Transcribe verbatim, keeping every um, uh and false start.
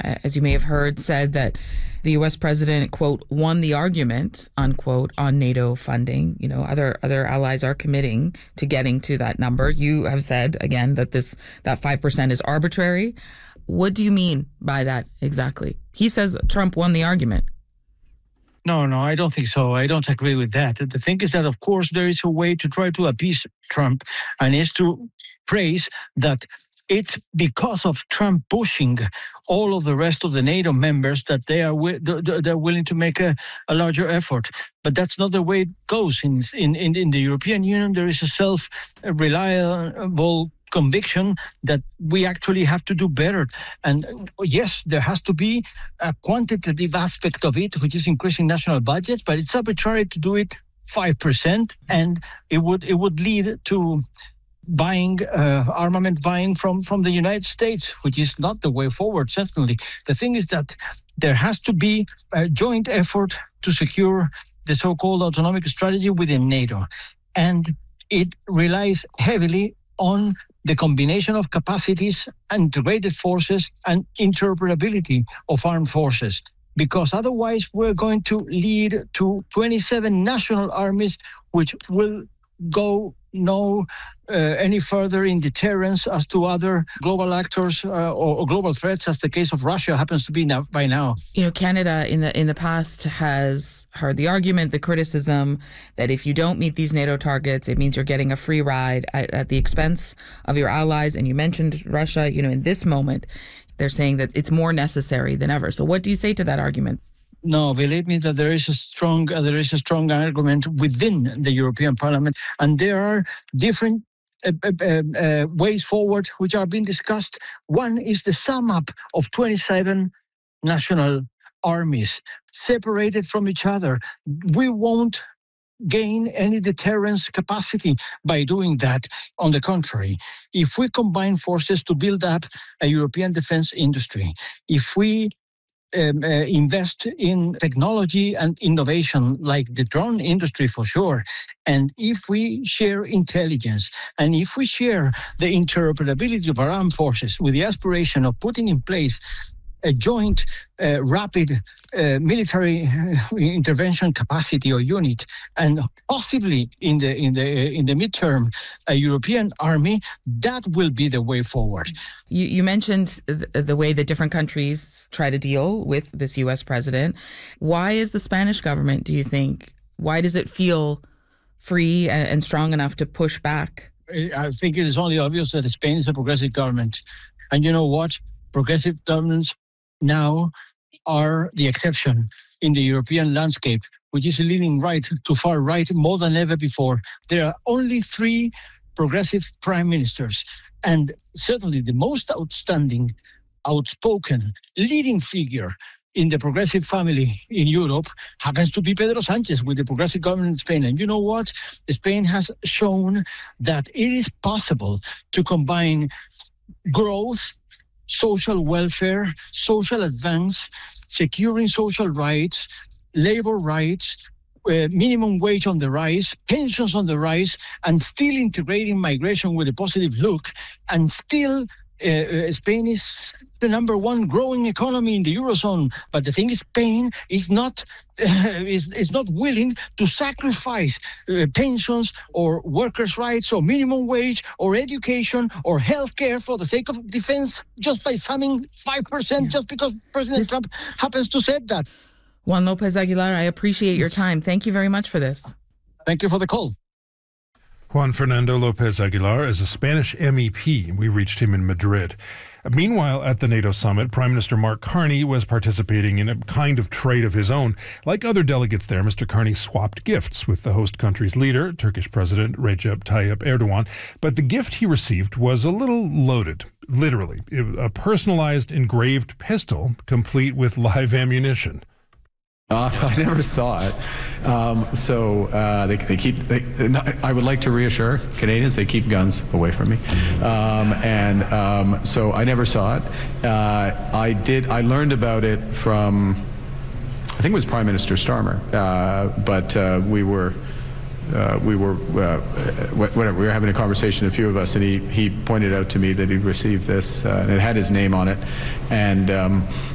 as you may have heard, said that the U S president, quote, won the argument, unquote, on NATO funding. You know, other other allies are committing to getting to that number. You have said, again, that this that five percent is arbitrary. What do you mean by that exactly? He says Trump won the argument. No, no, I don't think so. I don't agree with that. The thing is that, of course, there is a way to try to appease Trump, and is to praise that it's because of Trump pushing all of the rest of the NATO members that they are wi- they're willing to make a, a larger effort. But that's not the way it goes. In in in, in the European Union, there is a self-reliable conviction that we actually have to do better. And yes, there has to be a quantitative aspect of it, which is increasing national budgets, but it's arbitrary to do it five percent, and it would it would lead to buying uh, armament buying from, from the United States, which is not the way forward, certainly. The thing is that there has to be a joint effort to secure the so-called autonomic strategy within NATO. And it relies heavily on the combination of capacities, integrated forces, and interoperability of armed forces. Because otherwise we're going to lead to twenty-seven national armies, which will go no uh, any further in deterrence as to other global actors uh, or, or global threats, as the case of Russia happens to be now, by now. You know, Canada in the in the past has heard the argument, the criticism that if you don't meet these NATO targets, it means you're getting a free ride at, at the expense of your allies. And you mentioned Russia. You know, in this moment, they're saying that it's more necessary than ever. So what do you say to that argument? No, believe me that there is a strong uh, there is a strong argument within the European Parliament, and there are different uh, uh, uh, ways forward which are being discussed. One is the sum up of twenty-seven national armies separated from each other. We won't gain any deterrence capacity by doing that. On the contrary, if we combine forces to build up a European defense industry, if we Um, uh, invest in technology and innovation, like the drone industry for sure. And if we share intelligence, and if we share the interoperability of our armed forces with the aspiration of putting in place a joint uh, rapid uh, military intervention capacity or unit, and possibly in the in the in the midterm a European army, that will be the way forward. You, you mentioned the, the way that different countries try to deal with this U S president. Why is the Spanish government, do you think, why does it feel free and, and strong enough to push back? I think it is only obvious that Spain is a progressive government, and you know what? Progressive governments now are the exception in the European landscape, which is leaning right to far right more than ever before. There are only three progressive prime ministers, and certainly the most outstanding, outspoken, leading figure in the progressive family in Europe happens to be Pedro Sánchez with the progressive government in Spain. And you know what? Spain has shown that it is possible to combine growth, social welfare, social advance, securing social rights, labor rights, uh, minimum wage on the rise, pensions on the rise, and still integrating migration with a positive look, and still uh, Spain is the number one growing economy in the Eurozone. But the thing is, Spain is not uh, is, is not willing to sacrifice uh, pensions or workers' rights or minimum wage or education or healthcare for the sake of defense, just by summing five percent, yeah. just because President this... Trump happens to say that. Juan López Aguilar, I appreciate your time. Thank you very much for this. Thank you for the call. Juan Fernando López Aguilar is a Spanish M E P. We reached him in Madrid. Meanwhile, at the NATO summit, Prime Minister Mark Carney was participating in a kind of trade of his own. Like other delegates there, Mister Carney swapped gifts with the host country's leader, Turkish President Recep Tayyip Erdogan. But the gift he received was a little loaded, literally. A personalized engraved pistol, complete with live ammunition. Uh, I never saw it. Um, so uh, they, they keep, they, I would like to reassure Canadians, they keep guns away from me. Um, and um, so I never saw it. Uh, I did, I learned about it from, I think it was Prime Minister Starmer, uh, but uh, we were, Uh, we were, uh, whatever, we were having a conversation, a few of us, and he, he pointed out to me that he'd received this, uh, and it had his name on it. And um,